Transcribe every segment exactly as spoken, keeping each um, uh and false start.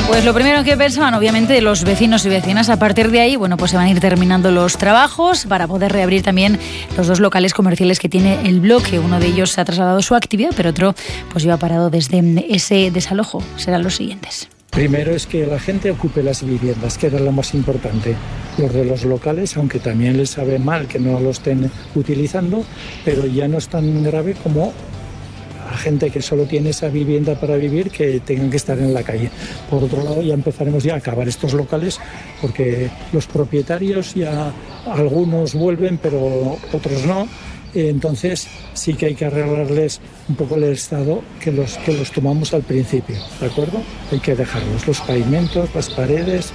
Pues lo primero que pensaban, obviamente, los vecinos y vecinas. A partir de ahí, bueno, pues se van a ir terminando los trabajos para poder reabrir también los dos locales comerciales que tiene el bloque. Uno de ellos se ha trasladado su actividad, pero otro pues lleva parado desde ese desalojo. Serán los siguientes. Primero es que la gente ocupe las viviendas, que era lo más importante. Los de los locales, aunque también les sabe mal que no lo estén utilizando, pero ya no es tan grave como a gente que solo tiene esa vivienda para vivir, que tengan que estar en la calle. Por otro lado, ya empezaremos ya a acabar estos locales, porque los propietarios ya algunos vuelven, pero otros no. Entonces sí que hay que arreglarles un poco el estado que los, que los tomamos al principio, ¿de acuerdo? Hay que dejarlos, los pavimentos, las paredes.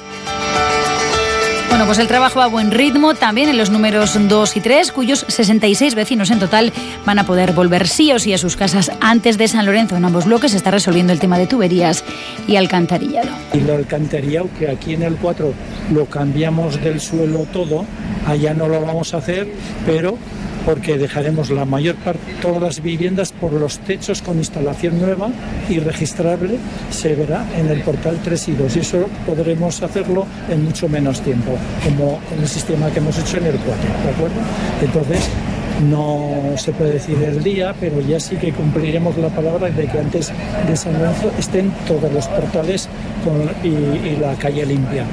Bueno, pues el trabajo va a buen ritmo también en los números dos y tres, cuyos sesenta y seis vecinos en total van a poder volver sí o sí a sus casas antes de San Lorenzo. En ambos bloques se está resolviendo el tema de tuberías y alcantarillado. Y el alcantarillado, que aquí en el cuatro lo cambiamos del suelo todo, allá no lo vamos a hacer, pero porque dejaremos la mayor parte, todas las viviendas por los techos con instalación nueva y registrable, se verá en el portal tres y dos, y eso podremos hacerlo en mucho menos tiempo, como con el sistema que hemos hecho en el cuatro, ¿de acuerdo? Entonces, no se puede decir el día, pero ya sí que cumpliremos la palabra de que antes de San Lorenzo estén todos los portales con, y, y la calle limpia.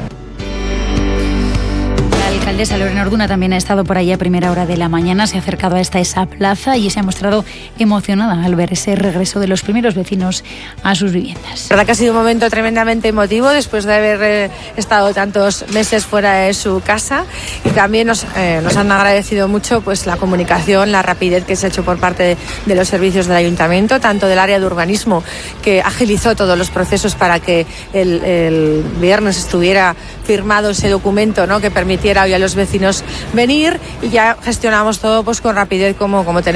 La alcaldesa Lorena Orduna también ha estado por allí a primera hora de la mañana, se ha acercado a esta esa plaza y se ha mostrado emocionada al ver ese regreso de los primeros vecinos a sus viviendas. La verdad que ha sido un momento tremendamente emotivo después de haber eh, estado tantos meses fuera de su casa, y también nos, eh, nos han agradecido mucho pues la comunicación, la rapidez que se ha hecho por parte de, de los servicios del ayuntamiento, tanto del área de urbanismo, que agilizó todos los procesos para que el, el viernes estuviera firmado ese documento, ¿no?, que permitiera hoy a los vecinos venir, y ya gestionamos todo pues con rapidez como, como tenemos.